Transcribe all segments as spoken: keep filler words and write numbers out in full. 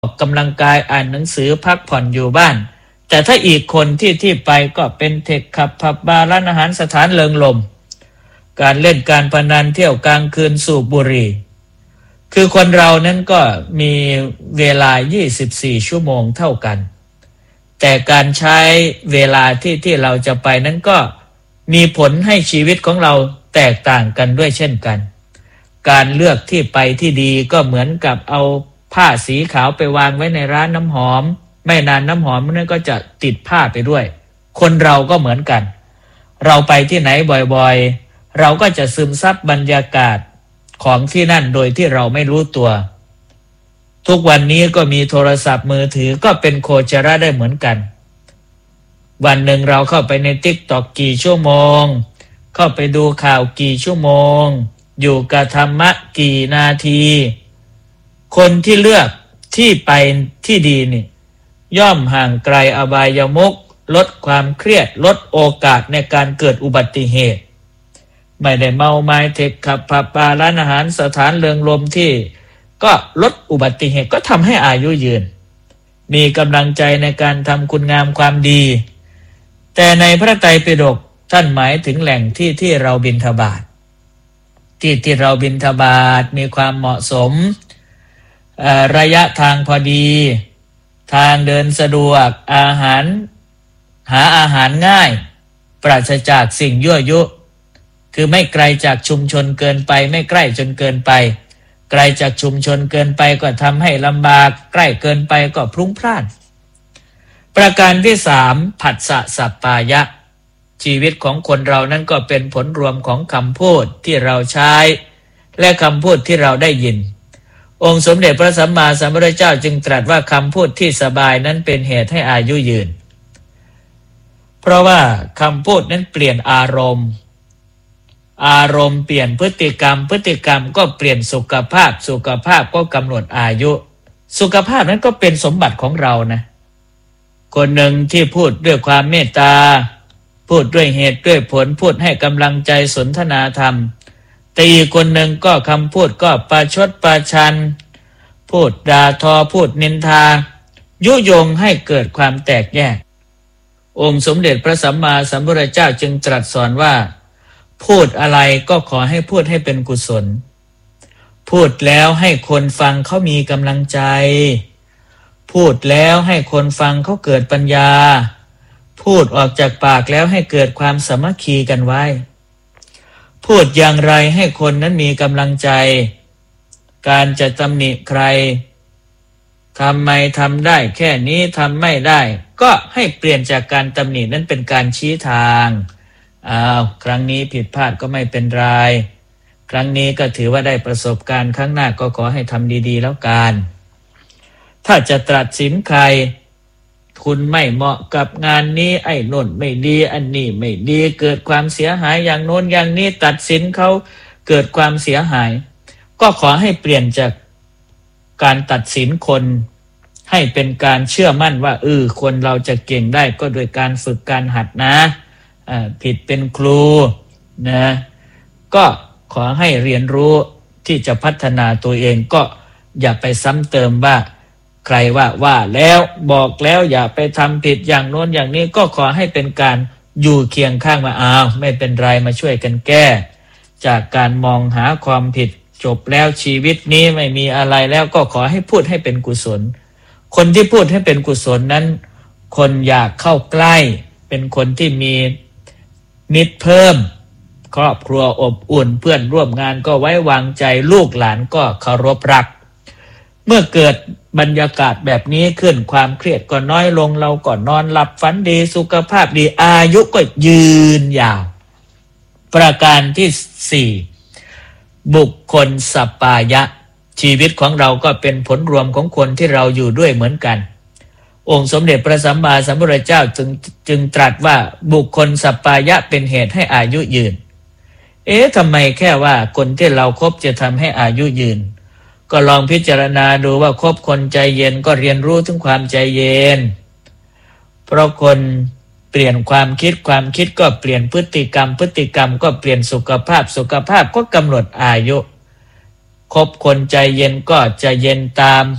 ออกกำลังกายอ่านหนังสือพักผ่อนอยู่บ้านแต่ถ้าอีกคนที่ที่ไปก็เป็นเทคขับผับบาร์ร้านอาหารสถานเริงรมย์การเล่นการพนันเที่ยวกลางคืนสูบบุหรี่คือคนเรานั้นก็มีเวลายี่สิบสี่ชั่วโมงเท่ากันแต่การใช้เวลาที่ที่เราจะไปนั้นก็มีผลให้ชีวิตของเราแตกต่างกันด้วยเช่นกันการเลือกที่ไปที่ดีก็เหมือนกับเอาผ้าสีขาวไปวางไว้ในร้านน้ำหอมไม่นานน้ำหอมนั้นก็จะติดผ้าไปด้วยคนเราก็เหมือนกันเราไปที่ไหนบ่อยๆเราก็จะซึมซับบรรยากาศของที่นั่นโดยที่เราไม่รู้ตัวทุกวันนี้ก็มีโทรศัพท์มือถือก็เป็นโคจรได้เหมือนกันวันหนึ่งเราเข้าไปใน TikTok กี่ชั่วโมงเข้าไปดูข่าวกี่ชั่วโมงอยู่กับธรรมะกี่นาทีคนที่เลือกที่ไปที่ดีนี่ย่อมห่างไกลอบายมุขลดความเครียดลดโอกาสในการเกิดอุบัติเหตุไม่ได้เมาไม้เทคขับผับบาร์ร้านอาหารสถานเริงรมย์ที่ก็ลดอุบัติเหตุก็ทำให้อายุยืนมีกำลังใจในการทำคุณงามความดีแต่ในพระไตรปิฎกท่านหมายถึงแหล่งที่ที่เราบิณฑบาตที่ที่เราบิณฑบาตมีความเหมาะสมระยะทางพอดีทางเดินสะดวกอาหารหาอาหารง่ายปราศจากสิ่งยั่วยุคือไม่ไกลจากชุมชนเกินไปไม่ใกล้จนเกินไปไกลจากชุมชนเกินไปก็ทำให้ลำบากใกล้เกินไปก็พลุ้งพล่านประการที่สามผัสสะสัปปายะชีวิตของคนเรานั้นก็เป็นผลรวมของคำพูดที่เราใช้และคำพูดที่เราได้ยินองค์สมเด็จพระสัมมาสัมพุทธเจ้าจึงตรัสว่าคำพูดที่สบายนั้นเป็นเหตุให้อายุยืนเพราะว่าคำพูดนั้นเปลี่ยนอารมณ์อารมณ์เปลี่ยนพฤติกรรมพฤติกรรมก็เปลี่ยนสุขภาพสุขภาพก็กำหนดอายุสุขภาพนั้นก็เป็นสมบัติของเรานะคนหนึ่งที่พูดด้วยความเมตตาพูดด้วยเหตุด้วยผลพูดให้กำลังใจสนทนาธรรมแต่อีกคนหนึ่งก็คำพูดก็ประชดประชันพูดด่าทอพูดนินทายุยงให้เกิดความแตกแยกองค์สมเด็จพระสัมมาสัมพุทธเจ้าจึงตรัสสอนว่าพูดอะไรก็ขอให้พูดให้เป็นกุศลพูดแล้วให้คนฟังเขามีกำลังใจพูดแล้วให้คนฟังเขาเกิดปัญญาพูดออกจากปากแล้วให้เกิดความสามัคคีกันไว้พูดอย่างไรให้คนนั้นมีกำลังใจการจะตำหนิใครทำไมทำได้แค่นี้ทำไม่ได้ก็ให้เปลี่ยนจากการตำหนินั้นเป็นการชี้ทางอ้าวครั้งนี้ผิดพลาดก็ไม่เป็นไรครั้งนี้ก็ถือว่าได้ประสบการณ์ครั้งหน้าก็ขอให้ทำดีๆแล้วกันถ้าจะตรัสสินใครคุณไม่เหมาะกับงานนี้ไอ้โน่นไม่ดีอันนี้ไม่ดีเกิดความเสียหายอย่างโน้นอย่างนี้ตัดสินเขาเกิดความเสียหายก็ขอให้เปลี่ยนจากการตัดสินคนให้เป็นการเชื่อมั่นว่าเออคนเราจะเก่งได้ก็โดยการฝึกการหัดนะผิดเป็นครูนะก็ขอให้เรียนรู้ที่จะพัฒนาตัวเองก็อย่าไปซ้ำเติมว่าใครว่าว่าแล้วบอกแล้วอย่าไปทำผิดอย่างโน้นอย่างนี้ก็ขอให้เป็นการอยู่เคียงข้างมาอ้าวไม่เป็นไรมาช่วยกันแก้จากการมองหาความผิดจบแล้วชีวิตนี้ไม่มีอะไรแล้วก็ขอให้พูดให้เป็นกุศลคนที่พูดให้เป็นกุศลนั้นคนอยากเข้าใกล้เป็นคนที่มีมิตรเพิ่มครอบครัวอบอุ่นเพื่อนร่วมงานก็ไว้วางใจลูกหลานก็เคารพรักเมื่อเกิดบรรยากาศแบบนี้ขึ้นความเครียดก็น้อยลงเราก็นอนหลับฝันดีสุขภาพดีอายุก็ยืนยาวประการที่สี่บุคคลสัปปายะชีวิตของเราก็เป็นผลรวมของคนที่เราอยู่ด้วยเหมือนกันองค์สมเด็จพระสัมมาสัมพุทธเจ้าจึงจึงตรัสว่าบุคคลสัปปายะเป็นเหตุให้อายุยืนเอ๊ะทำไมแค่ว่าคนที่เราคบจะทำให้อายุยืนก็ลองพิจารณาดูว่าคบคนใจเย็นก็เรียนรู้ถึงความใจเย็นเพราะคนเปลี่ยนความคิดความคิดก็เปลี่ยนพฤติกรรมพฤติกรรมก็เปลี่ยนสุขภาพสุขภาพก็กำหนดอายุคบคนใจเย็นก็จะเย็นตาม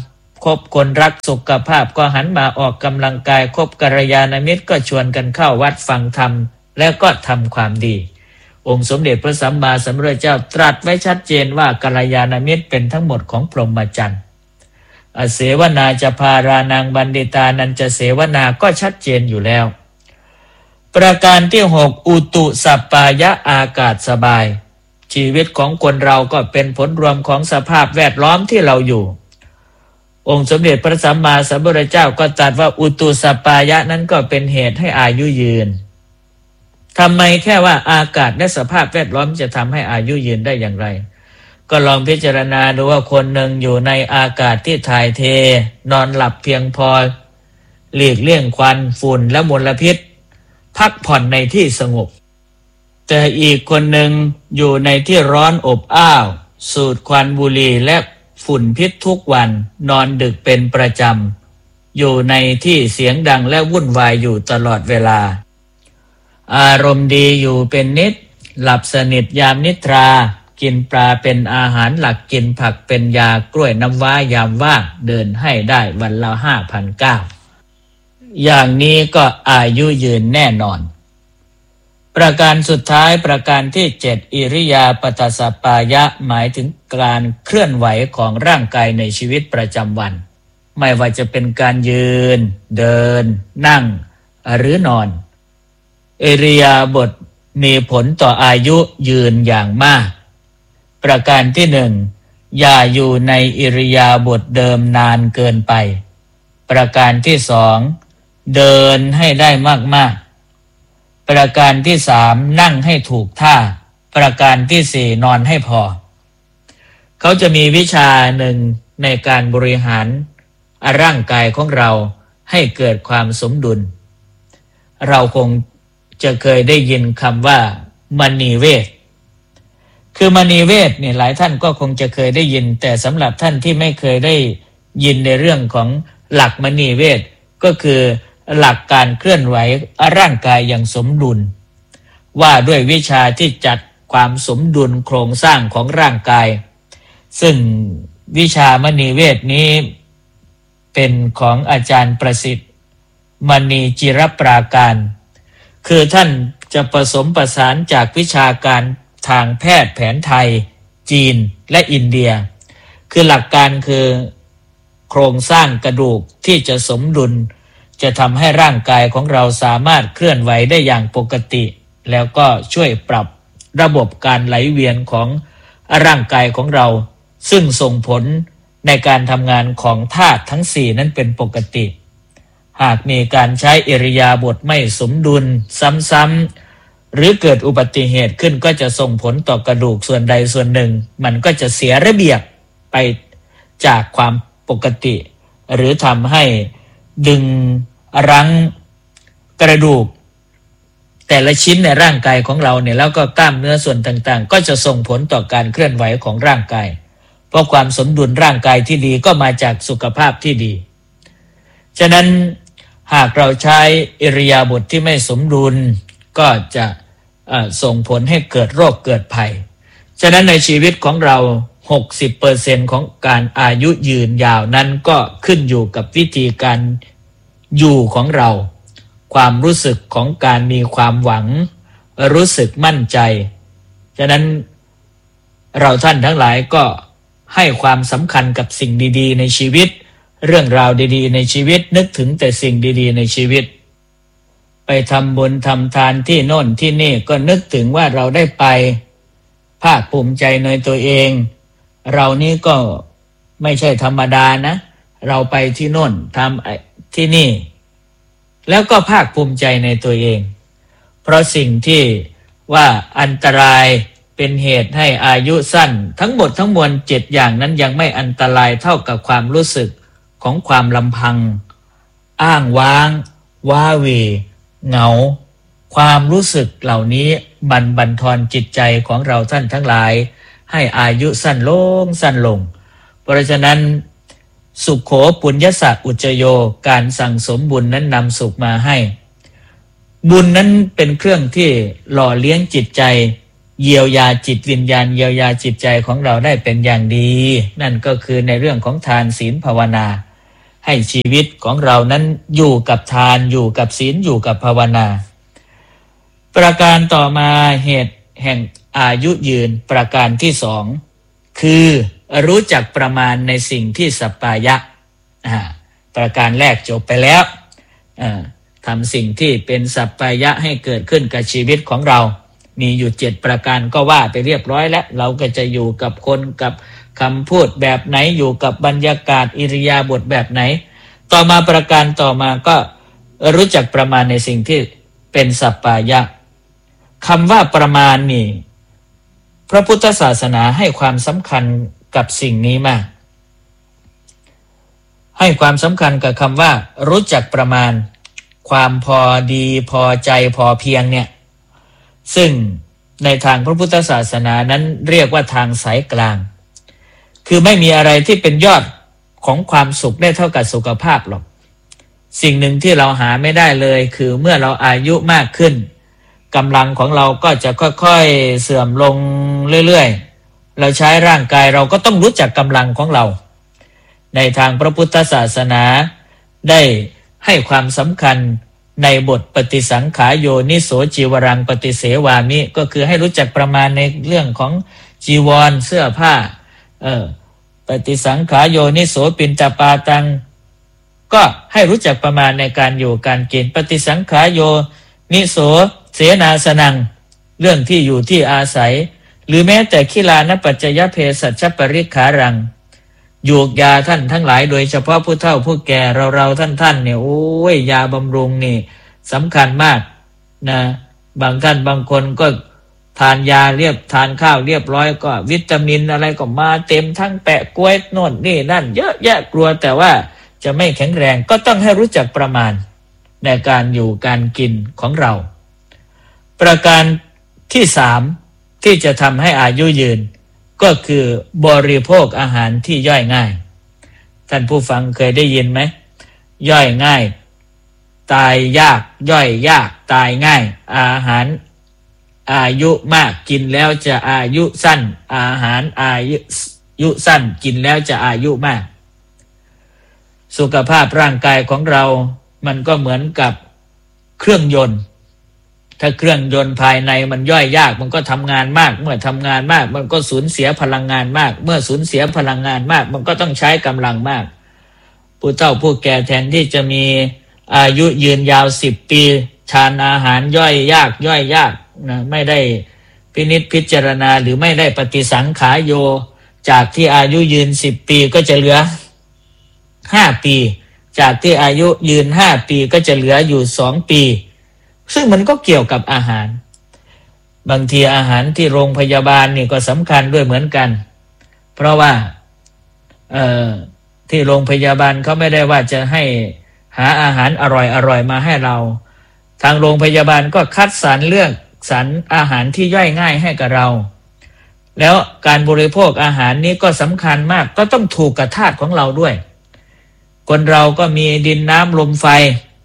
คบคนรักสุขภาพก็หันมาออกกำลังกายคบกัลยาณมิตรก็ชวนกันเข้าวัดฟังธรรมแล้วก็ทำความดีองค์สมเด็จพระสัมมาสัมพุทธเจ้าตรัสไว้ชัดเจนว่ากัลยาณมิตรเป็นทั้งหมดของพรหมจรรย์อเสวนาจะพารานังบัณฑิตานันจะเสวนาก็ชัดเจนอยู่แล้วประการที่หกอุตุสัปปายะอากาศสบายชีวิตของคนเราก็เป็นผลรวมของสภาพแวดล้อมที่เราอยู่องค์สมเด็จพระสัมมาสัมพุทธเจ้าก็ตรัสว่าอุตุสัปปายะนั้นก็เป็นเหตุให้อายุยืนทำไมแค่ว่าอากาศและสภาพแวดล้อมจะทำให้อายุยืนได้อย่างไรก็ลองพิจารณาดูว่าคนหนึ่งอยู่ในอากาศที่ถ่ายเทนอนหลับเพียงพอหลีกเลี่ยงควันฝุ่นและมลพิษพักผ่อนในที่สงบแต่อีกคนหนึ่งอยู่ในที่ร้อนอบอ้าวสูดควันบุหรี่และฝุ่นพิษทุกวันนอนดึกเป็นประจำอยู่ในที่เสียงดังและวุ่นวายอยู่ตลอดเวลาอารมณ์ดีอยู่เป็นนิดหลับสนิทยามนิทรากินปลาเป็นอาหารหลักกินผักเป็นยากล้วยน้ำว้ายามว่างเดินให้ได้วันละห้าพันเก้าอย่างนี้ก็อายุยืนแน่นอนประการสุดท้ายประการที่เจ็ดอิริยาปถสัปปายะหมายถึงการเคลื่อนไหวของร่างกายในชีวิตประจำวันไม่ว่าจะเป็นการยืนเดินนั่งหรือนอนอิริยาบถมีผลต่ออายุยืนอย่างมากประการที่หนึ่งอย่าอยู่ในอิริยาบถเดิมนานเกินไปประการที่สองเดินให้ได้มากๆประการที่สามนั่งให้ถูกท่าประการที่สี่นอนให้พอเขาจะมีวิชาหนึ่งในการบริหารร่างกายของเราให้เกิดความสมดุลเราคงจะเคยได้ยินคำว่ามณีเวทคือมณีเวทเนี่ยหลายท่านก็คงจะเคยได้ยินแต่สำหรับท่านที่ไม่เคยได้ยินในเรื่องของหลักมณีเวทก็คือหลักการเคลื่อนไหวร่างกายอย่างสมดุลว่าด้วยวิชาที่จัดความสมดุลโครงสร้างของร่างกายซึ่งวิชามณีเวทนี้เป็นของอาจารย์ประสิทธิ์มณีจิรปราการคือท่านจะผสมประสานจากวิชาการทางแพทย์แผนไทยจีนและอินเดียคือหลักการคือโครงสร้างกระดูกที่จะสมดุลจะทำให้ร่างกายของเราสามารถเคลื่อนไหวได้อย่างปกติแล้วก็ช่วยปรับระบบการไหลเวียนของร่างกายของเราซึ่งส่งผลในการทำงานของธาตุทั้งสี่นั้นเป็นปกติหากมีการใช้อิริยาบถไม่สมดุลซ้ำๆหรือเกิดอุบัติเหตุขึ้นก็จะส่งผลต่อกระดูกส่วนใดส่วนหนึ่งมันก็จะเสียระเบียบไปจากความปกติหรือทำให้ดึงรั้งกระดูกแต่ละชิ้นในร่างกายของเราเนี่ยแล้วก็กล้ามเนื้อส่วนต่างๆก็จะส่งผลต่อการเคลื่อนไหวของร่างกายเพราะความสมดุลร่างกายที่ดีก็มาจากสุขภาพที่ดีฉะนั้นหากเราใช้อิริยาบถที่ไม่สมดุลก็จะส่งผลให้เกิดโรคเกิดภัยฉะนั้นในชีวิตของเรา หกสิบเปอร์เซ็นต์ ของการอายุยืนยาวนั้นก็ขึ้นอยู่กับวิธีการอยู่ของเราความรู้สึกของการมีความหวังรู้สึกมั่นใจฉะนั้นเราท่านทั้งหลายก็ให้ความสำคัญกับสิ่งดีๆในชีวิตเรื่องราวดีๆในชีวิตนึกถึงแต่สิ่งดีๆในชีวิตไปทำบุญทำทานที่โน่นที่นี่ก็นึกถึงว่าเราได้ไปภาคภูมิใจในตัวเองเรานี่ก็ไม่ใช่ธรรมดานะเราไปที่โน่นทำที่นี่แล้วก็ภาคภูมิใจในตัวเองเพราะสิ่งที่ว่าอันตรายเป็นเหตุให้อายุสั้นทั้งหมดทั้งมวลเจ็ดอย่างนั้นยังไม่อันตรายเท่ากับความรู้สึกของความลำพังอ้างว้างว้าเหวเหงาความรู้สึกเหล่านี้บั่นบั่นทอนจิตใจของเราท่านทั้งหลายให้อายุสั้นลงสั้นลงเพราะฉะนั้นสุขโขปุญญสักอุจโยการสั่งสมบุญนั้นนำสุขมาให้บุญนั้นเป็นเครื่องที่หล่อเลี้ยงจิตใจเยียวยาจิตวิญญาณเยียวยาจิตใจของเราได้เป็นอย่างดีนั่นก็คือในเรื่องของทานศีลภาวนาให้ชีวิตของเรานั้นอยู่กับทานอยู่กับศีลอยู่กับภาวนาประการต่อมาเหตุแห่งอายุยืนประการที่สองคือรู้จักประมาณในสิ่งที่สัปปายะประการแรกจบไปแล้วทำสิ่งที่เป็นสัปปายะให้เกิดขึ้นกับชีวิตของเรามีอยู่เจ็ดประการก็ว่าไปเรียบร้อยแล้วเราก็จะอยู่กับคนกับคำพูดแบบไหนอยู่กับบรรยากาศอิริยาบถแบบไหนต่อมาประการต่อมาก็รู้จักประมาณในสิ่งที่เป็นสัปปายะคำว่าประมาณนี่พระพุทธศาสนาให้ความสำคัญกับสิ่งนี้มากให้ความสำคัญกับคำว่ารู้จักประมาณความพอดีพอใจพอเพียงเนี่ยซึ่งในทางพระพุทธศาสนานั้นเรียกว่าทางสายกลางคือไม่มีอะไรที่เป็นยอดของความสุขได้เท่ากับสุขภาพหรอกสิ่งหนึ่งที่เราหาไม่ได้เลยคือเมื่อเราอายุมากขึ้นกำลังของเราก็จะค่อยๆเสื่อมลงเรื่อยๆเราใช้ร่างกายเราก็ต้องรู้จักกำลังของเราในทางพระพุทธศาสนาได้ให้ความสำคัญในบทปฏิสังขายโยนิโสจีวรังปฏิเสวามิก็คือให้รู้จักประมาณในเรื่องของจีวรเสื้อผ้าเออปฏิสังขายโยนิโสปิณจปาตังก็ให้รู้จักประมาณในการอยู่การกินปฏิสังขายโยนิโสเสนาสนังเรื่องที่อยู่ที่อาศัยหรือแม้แต่ขิลานปัจจยเภสัชปริขารังยูกยาท่านทั้งหลายโดยเฉพาะผู้เฒ่าผู้แก่เราเราท่านท่านเนี่ยโอ้ยยาบำรุงนี่สำคัญมากนะบางท่านบางคนก็ทานยาเรียบทานข้าวเรียบร้อยก็วิตามินอะไรก็มาเต็มทั้งแปะกล้วยโน่นนี่นั่นเยอะแยะกลัวแต่ว่าจะไม่แข็งแรงก็ต้องให้รู้จักประมาณในการอยู่การกินของเราประการที่สามที่จะทำให้อายุยืนก็คือบริโภคอาหารที่ย่อยง่ายท่านผู้ฟังเคยได้ยินไหมย่อยง่ายตายยากย่อยยากตายง่ายอาหารอายุมากกินแล้วจะอายุสั้นอาหารอายุสั้นกินแล้วจะอายุมากสุขภาพร่างกายของเรามันก็เหมือนกับเครื่องยนต์ถ้าเครื่องยนต์ภายในมันย่อยยากมันก็ทำงานมากเมื่อทำงานมากมันก็สูญเสียพลังงานมากเมื่อสูญเสียพลังงานมากมันก็ต้องใช้กำลังมากผู้เฒ่าผู้แก่แทนที่จะมีอายุยืนยาวสิบปีทานอาหารย่อยยากย่อยยากนะไม่ได้พินิจพิจารณาหรือไม่ได้ปฏิสังขายโยจากที่อายุยืนสิบปีก็จะเหลือห้าปีจากที่อายุยืนห้าปีก็จะเหลืออยู่สองปีซึ่งมันก็เกี่ยวกับอาหารบางทีอาหารที่โรงพยาบาลนี่ก็สำคัญด้วยเหมือนกันเพราะว่าเอ่อที่โรงพยาบาลเขาไม่ได้ว่าจะให้หาอาหารอร่อยๆมาให้เราทางโรงพยาบาลก็คัดสรรเลือกสรรอาหารที่ย่อยง่ายให้กับเราแล้วการบริโภคอาหารนี้ก็สำคัญมากก็ต้องถูกกับธาตุของเราด้วยคนเราก็มีดินน้ำลมไฟ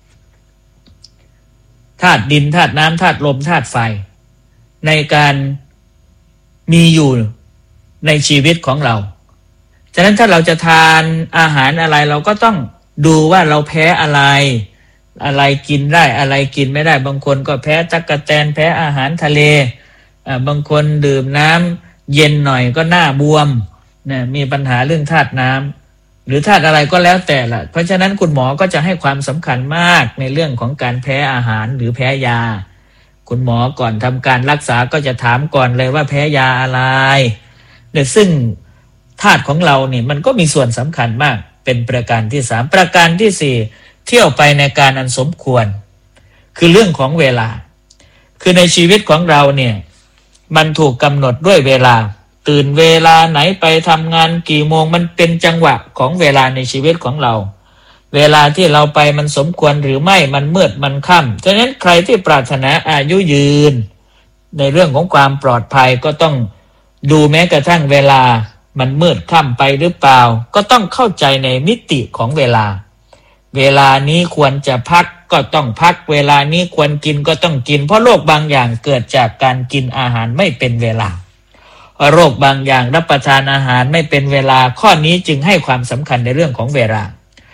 ธาตุดินธาตุน้ำธาตุลมธาตุไฟในการมีอยู่ในชีวิตของเราฉะนั้นถ้าเราจะทานอาหารอะไรเราก็ต้องดูว่าเราแพ้อะไรอะไรกินได้อะไรกินไม่ได้บางคนก็แพ้ตั๊กแตนแพ้อาหารทะเลอ่าบางคนดื่มน้ำเย็นหน่อยก็หน้าบวมนะมีปัญหาเรื่องธาตุน้ำหรือธาตุอะไรก็แล้วแต่ละเพราะฉะนั้นคุณหมอก็จะให้ความสำคัญมากในเรื่องของการแพ้อาหารหรือแพ้ยาคุณหมอก่อนทำการรักษาก็จะถามก่อนเลยว่าแพ้ยาอะไรเนี่ยซึ่งธาตุของเราเนี่ยมันก็มีส่วนสำคัญมากเป็นประการที่สามประการที่สี่เที่ยวไปในการอันสมควรคือเรื่องของเวลาคือในชีวิตของเราเนี่ยมันถูกกำหนดด้วยเวลาตื่นเวลาไหนไปทำงานกี่โมงมันเป็นจังหวะของเวลาในชีวิตของเราเวลาที่เราไปมันสมควรหรือไม่มันมืดมันค่ำฉะนั้นใครที่ปรารถนาอายุยืนในเรื่องของความปลอดภัยก็ต้องดูแม้กระทั่งเวลามันมืดค่ำไปหรือเปล่าก็ต้องเข้าใจในมิติของเวลาเวลานี้ควรจะพักก็ต้องพักเวลานี้ควรกินก็ต้องกินเพราะโรคบางอย่างเกิดจากการกินอาหารไม่เป็นเวลาโรคบางอย่างรับประทานอาหารไม่เป็นเวลาข้อนี้จึงให้ความสำคัญในเรื่องของเวลา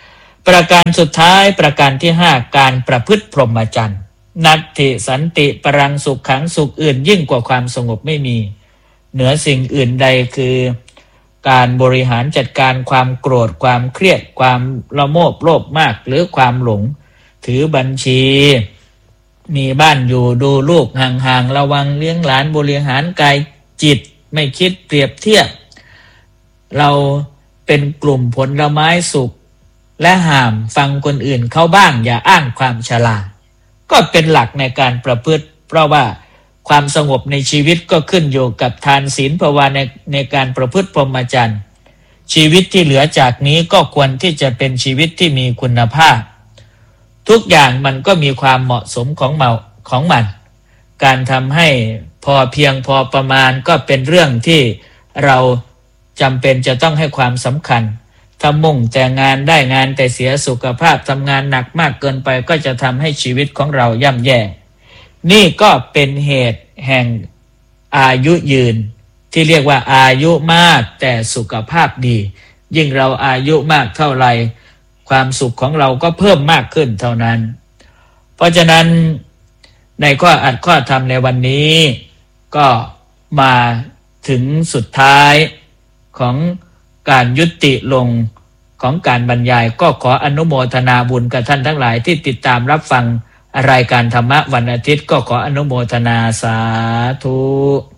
ประการสุดท้ายประการที่ห้าการประพฤติพรหมจรรย์นัตถิสันติปรังสุขขังสุขอื่นยิ่งกว่าความสงบไม่มีเหนือสิ่งอื่นใดคือการบริหารจัดการความโกรธความเครียดความละโมบโลภมากหรือความหลงถือบัญชีมีบ้านอยู่ดูลูกห่างๆระวังเลี้ยงหลานบริหารกายจิตไม่คิดเปรียบเทียบเราเป็นกลุ่มผลไม้สุขและห้ามฟังคนอื่นเขาบ้างอย่าอ้างความฉลาดก็เป็นหลักในการประพฤติเพราะว่าความสงบในชีวิตก็ขึ้นอยู่กับทานศีลภาวนาในในการประพฤติพรหมจรรย์ชีวิตที่เหลือจากนี้ก็ควรที่จะเป็นชีวิตที่มีคุณภาพทุกอย่างมันก็มีความเหมาะสมของเมาของมันการทำให้พอเพียงพอประมาณก็เป็นเรื่องที่เราจำเป็นจะต้องให้ความสำคัญถ้ามุ่งแต่งานได้งานแต่เสียสุขภาพทำงานหนักมากเกินไปก็จะทำให้ชีวิตของเราย่ำแย่นี่ก็เป็นเหตุแห่งอายุยืนที่เรียกว่าอายุมากแต่สุขภาพดียิ่งเราอายุมากเท่าไหร่ความสุขของเราก็เพิ่มมากขึ้นเท่านั้นเพราะฉะนั้นในข้ออัดข้อธรรมในวันนี้ก็มาถึงสุดท้ายของการยุติลงของการบรรยายก็ขออนุโมทนาบุญกับท่านทั้งหลายที่ติดตามรับฟังรายการธรรมะวันอาทิตย์ก็ขออนุโมทนาสาธุ